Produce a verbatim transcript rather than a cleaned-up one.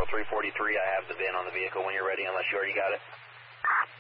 three forty-three. I have the V I N on the vehicle when you're ready, unless you already got it.